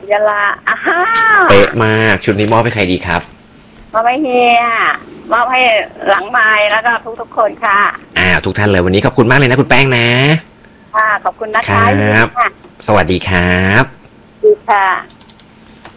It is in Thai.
ยะลาอ้าวเป๊ะมากชุดนี้มอบให้ใครดีครับมอบให้เฮียมอบให้หลังไม้แล้วก็ทุกคนค่ะทุกท่านเลยวันนี้ขอบคุณมากเลยนะคุณแป้งนะค่ะขอบคุณนะคคะรับสวัสดีครับดีค่ะ